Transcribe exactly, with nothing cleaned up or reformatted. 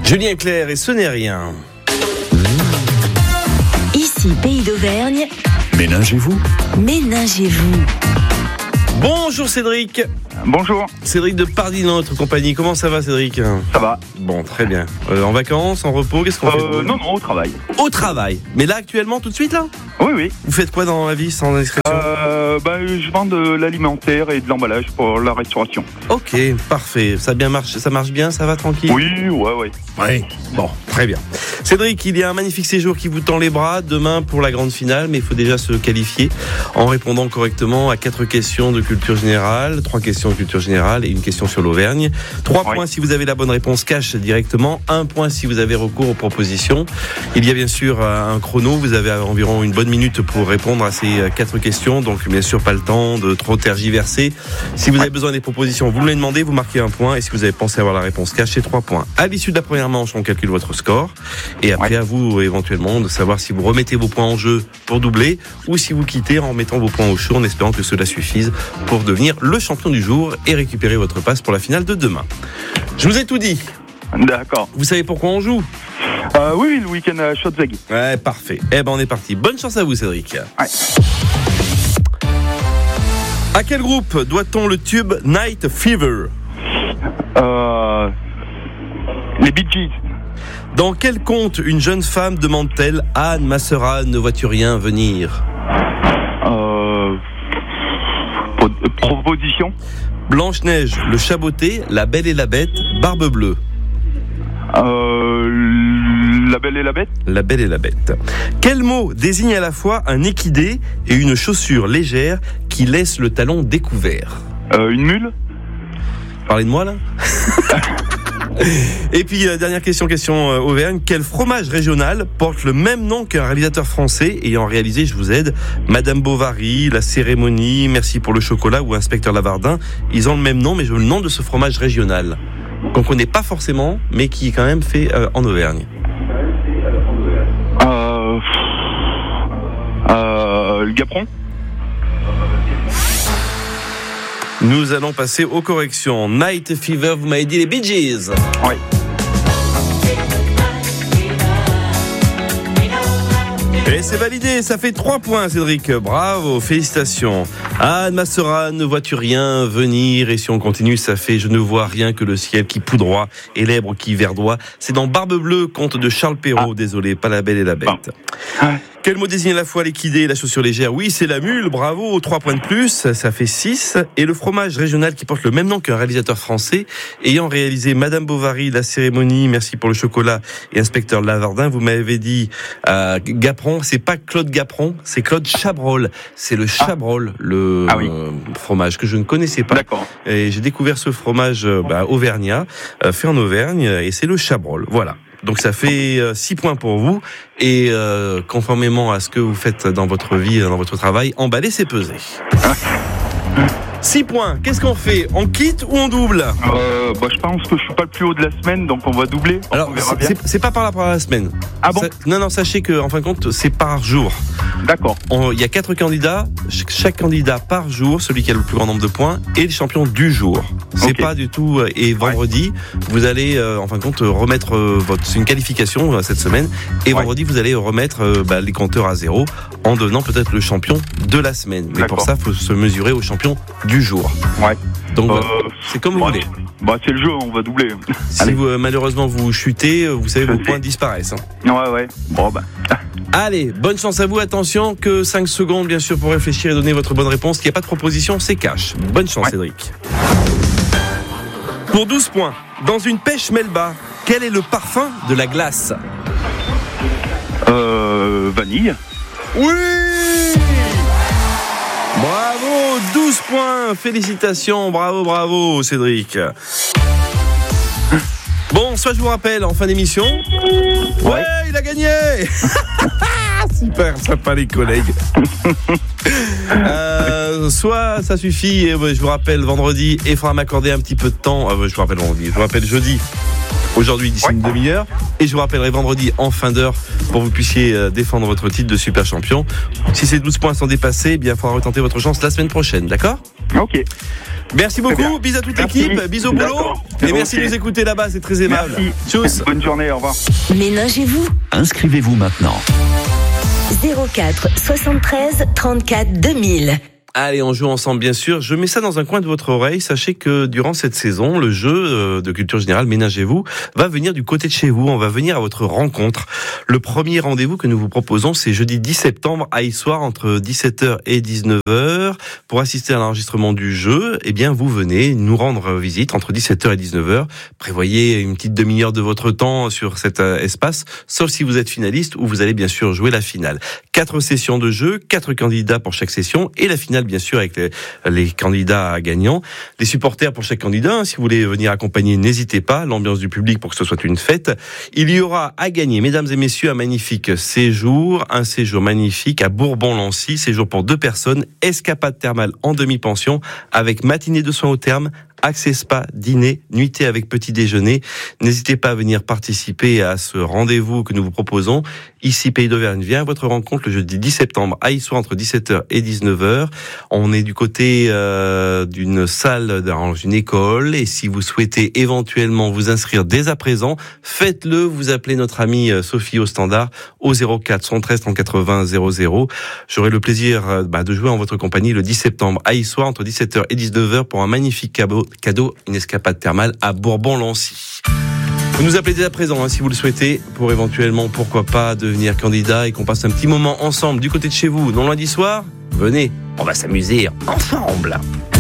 Julien Clerc et ce n'est rien. Ici, Pays d'Auvergne. Ménagez-vous. Ménagez-vous. Bonjour Cédric. Bonjour. Cédric de Pardy dans notre compagnie. Comment ça va Cédric ? Ça va. Bon, très bien. Euh, en vacances, en repos, qu'est-ce qu'on euh, fait de beau ? Non, non, au travail. Au travail. Mais là actuellement, tout de suite là ? Oui, oui. Vous faites quoi dans la vie sans indiscrétion ? Euh, bah, je vends de l'alimentaire et de l'emballage pour la restauration. Ok, parfait. Ça bien marche, ça marche bien, ça va tranquille ? Oui, ouais, ouais. Oui. Bon, très bien. Cédric, il y a un magnifique séjour qui vous tend les bras demain pour la grande finale, mais il faut déjà se qualifier en répondant correctement à quatre questions de culture générale, trois questions de culture générale et une question sur l'Auvergne. Trois Oui. points si vous avez la bonne réponse cash directement, un point si vous avez recours aux propositions. Il y a bien sûr un chrono, vous avez environ une bonne minute pour répondre à ces quatre questions, donc bien sûr pas le temps de trop tergiverser. Si vous avez besoin des propositions, vous me les demandez, vous marquez un point, et si vous avez pensé avoir la réponse cash, c'est trois points. À l'issue de la première manche, on calcule votre score, et après Ouais. à vous éventuellement de savoir si vous remettez vos points en jeu pour doubler, ou si vous quittez en mettant vos points au chaud en espérant que cela suffise pour devenir le champion du jour et récupérer votre passe pour la finale de demain. Je vous ai tout dit. D'accord. Vous savez pourquoi on joue ? Euh, oui, oui, le week-end à Schwarzeg. Ouais, parfait. Eh ben on est parti. Bonne chance à vous Cédric. Ouais. À quel groupe doit-on le tube Night Fever ? Euh, les Bee Gees. Dans quel conte une jeune femme demande-t-elle « Anne, ma sœur Anne, ne vois-tu rien venir ?» Euh, pro- proposition. Blanche-Neige, le chat botté, la belle et la bête, Barbe bleue. Euh, la Belle et la Bête. La belle et la bête. Quel mot désigne à la fois un équidé et une chaussure légère qui laisse le talon découvert ? Euh, une mule. Parlez de moi là. Et puis euh, dernière question, question euh, Auvergne. Quel fromage régional porte le même nom qu'un réalisateur français ayant réalisé, je vous aide, Madame Bovary, La Cérémonie, Merci pour le chocolat ou Inspecteur Lavardin. Ils ont le même nom, mais je veux le nom de ce fromage régional qu'on connaît pas forcément, mais qui est quand même fait euh, en Auvergne. Euh, euh, le Gaperon. Nous allons passer aux corrections. Night Fever, vous m'avez dit les Bee Gees. Oui. Et c'est validé, ça fait trois points Cédric, bravo, félicitations. Anne, ma sœur Anne, ne vois-tu rien venir ? Et si on continue, ça fait Je ne vois rien que le ciel qui poudroie et l'èbre qui verdoie. C'est dans Barbe bleue, conte de Charles Perrault, Ah. désolé, pas la belle et la bête. Ah. Quel mot désigne à la fois l'équidé et la chaussure légère ? Oui, c'est la mule, bravo, trois points de plus, ça fait six. Et le fromage régional qui porte le même nom qu'un réalisateur français, ayant réalisé Madame Bovary, La Cérémonie, Merci pour le chocolat et Inspecteur Lavardin, vous m'avez dit euh, Gaperon, c'est pas Claude Gaperon, c'est Claude Chabrol. C'est le Chabrol, le Ah oui. euh, fromage que je ne connaissais pas. D'accord. Et j'ai découvert ce fromage euh, bah, auvergnat, euh, fait en Auvergne, et c'est le Chabrol. Voilà. Donc ça fait six points pour vous, et euh, conformément à ce que vous faites dans votre vie, dans votre travail, emballer c'est peser. six points, qu'est-ce qu'on fait ? On quitte ou on double ? Euh, bah, je pense que je suis pas le plus haut de la semaine, donc on va doubler. Alors on verra bien. c'est, c'est pas par rapport à la semaine. Ah bon ? Ça- Non, non, sachez que en fin de compte, c'est par jour. D'accord. On- Il y a quatre candidats, ch- chaque candidat par jour, celui qui a le plus grand nombre de points, est le champion du jour. C'est Ok. pas du tout. euh, Et vendredi, vous allez, euh, en fin de compte, euh, remettre euh, votre. C'est une qualification euh, cette semaine. Et Ouais. vendredi, vous allez remettre euh, bah, les compteurs à zéro en devenant peut-être le champion de la semaine. Mais D'accord. pour ça, il faut se mesurer au champion du jour. Ouais. Donc Euh, voilà. C'est comme vous bah, voulez. Bah, c'est le jeu, on va doubler. Si allez. vous, euh, malheureusement vous chutez, euh, vous savez, Je vos sais. points disparaissent. hein. Ouais, ouais. Bon, bah. Allez, bonne chance à vous. Attention, que cinq secondes, bien sûr, pour réfléchir et donner votre bonne réponse. Il n'y a pas de proposition, c'est cash. Bonne chance, Ouais. Cédric. Pour douze points, dans une pêche Melba, quel est le parfum de la glace ? Euh, vanille. Oui ! Bravo, douze points. Félicitations, bravo, bravo, Cédric. Bon, soit je vous rappelle en fin d'émission. Ouais, il a gagné. Super sympa les collègues. euh, soit ça suffit, et je vous rappelle vendredi, et il faudra m'accorder un petit peu de temps. Euh, je vous rappelle vendredi, je vous rappelle jeudi. Aujourd'hui d'ici ouais. une demi-heure, et je vous rappellerai vendredi en fin d'heure pour que vous puissiez euh, défendre votre titre de super champion. Si ces douze points sont dépassés, eh bien il faudra retenter votre chance la semaine prochaine, d'accord ? Ok. Merci beaucoup, bien. bisous à toute Merci. l'équipe, bisous au boulot. D'accord. Et merci Ok. de nous écouter là-bas, c'est très aimable. Merci. Tchuss. Bonne journée, au revoir. Ménagez-vous. Inscrivez-vous maintenant. zéro quatre soixante-treize trente-quatre deux mille. Allez, on joue ensemble, bien sûr. Je mets ça dans un coin de votre oreille. Sachez que durant cette saison, le jeu de culture générale, Ménagez-vous, va venir du côté de chez vous. On va venir à votre rencontre. Le premier rendez-vous que nous vous proposons, c'est jeudi dix septembre à Issoire entre dix-sept heures et dix-neuf heures. Pour assister à l'enregistrement du jeu, eh bien, vous venez nous rendre visite entre dix-sept heures et dix-neuf heures. Prévoyez une petite demi-heure de votre temps sur cet espace, sauf si vous êtes finaliste où vous allez bien sûr jouer la finale. Quatre sessions de jeu, quatre candidats pour chaque session et la finale bien sûr avec les, les candidats gagnants. Les supporters pour chaque candidat, hein, si vous voulez venir accompagner, n'hésitez pas. L'ambiance du public pour que ce soit une fête. Il y aura à gagner, mesdames et messieurs, un magnifique séjour, un séjour magnifique à Bourbon-Lancy, séjour pour deux personnes, escapade thermale en demi-pension avec matinée de soins au terme, accès spa, dîner, nuitée avec petit déjeuner. N'hésitez pas à venir participer à ce rendez-vous que nous vous proposons. Ici, Pays d'Auvergne vient à votre rencontre le jeudi dix septembre à Issoire entre dix-sept heures et dix-neuf heures. On est du côté euh, d'une salle dans une école et si vous souhaitez éventuellement vous inscrire dès à présent, faites-le. Vous appelez notre amie Sophie au standard au zéro quatre soixante-treize trente quatre-vingts zéro zéro. J'aurai le plaisir bah, de jouer en votre compagnie le dix septembre à Issoire entre dix-sept heures et dix-neuf heures pour un magnifique cadeau, cadeau une escapade thermale à Bourbon-Lancy. Vous nous appelez dès à présent hein, si vous le souhaitez pour éventuellement, pourquoi pas, devenir candidat et qu'on passe un petit moment ensemble du côté de chez vous, non loin d'Issoire. Venez, on va s'amuser ensemble.